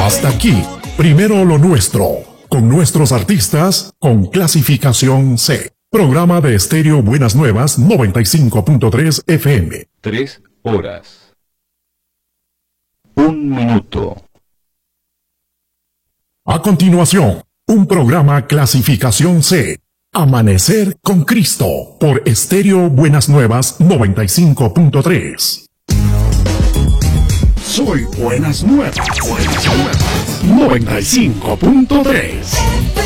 Hasta aquí, primero lo nuestro, con nuestros artistas con clasificación C. Programa de Estéreo Buenas Nuevas 95.3 FM. 3 horas. 1 minuto. A continuación, un programa clasificación C. Amanecer con Cristo por Estéreo Buenas Nuevas 95.3. Soy Buenas Nuevas, 95.3.